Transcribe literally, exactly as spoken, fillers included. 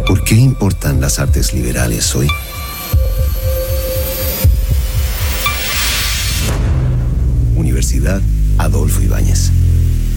¿Por qué importan las artes liberales hoy? Universidad Adolfo Ibáñez.